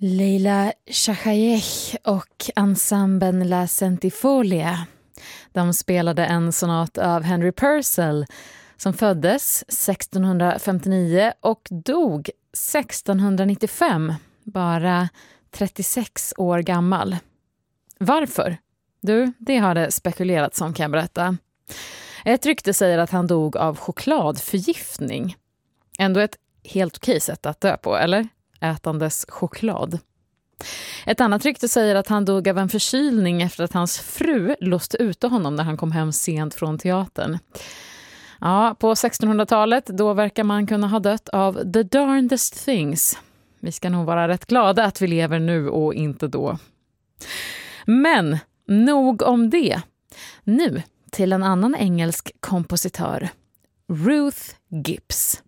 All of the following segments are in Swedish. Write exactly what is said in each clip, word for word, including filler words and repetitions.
Leila Shahayeh och ensemblen La Centifolia. De spelade en sonat av Henry Purcell som föddes sextonhundrafemtionio och dog sextonhundranittiofem, bara trettiosex år gammal. Varför? Du, det har det spekulerats som, kan jag berätta. Ett rykte säger att han dog av chokladförgiftning. Ändå ett helt okej sätt att dö på, eller? Ätandes choklad. Ett annat rykte säger att han dog av en förkylning efter att hans fru låste ute honom när han kom hem sent från teatern. Ja, på sextonhundratalet då verkar man kunna ha dött av the darndest things. Vi ska nog vara rätt glada att vi lever nu och inte då. Men nog om det. Nu till en annan engelsk kompositör, Ruth Gibbs.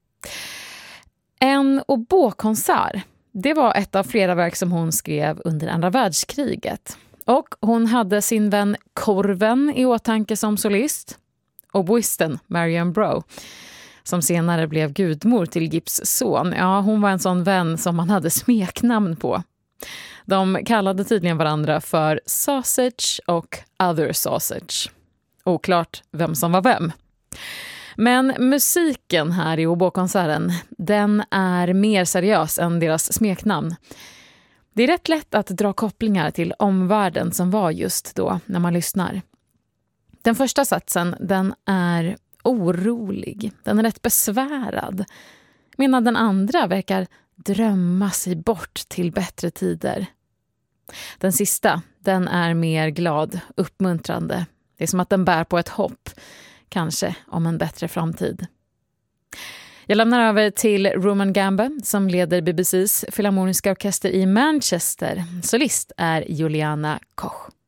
En oboekonsert, det var ett av flera verk som hon skrev under andra världskriget. Och hon hade sin vän Korven i åtanke som solist. Oboisten Marion Bro, som senare blev gudmor till Gibbs son. Ja, hon var en sån vän som man hade smeknamn på. De kallade tydligen varandra för Sausage och Other Sausage. Oklart vem som var vem. Men musiken här i oboekonserten, den är mer seriös än deras smeknamn. Det är rätt lätt att dra kopplingar till omvärlden som var just då när man lyssnar. Den första satsen, den är orolig. Den är rätt besvärad. Medan den andra verkar drömma sig bort till bättre tider. Den sista, den är mer glad, uppmuntrande. Det är som att den bär på ett hopp. Kanske om en bättre framtid. Jag lämnar över till Roman Gamba som leder B B C:s filharmoniska orkester i Manchester. Solist är Juliana Koch.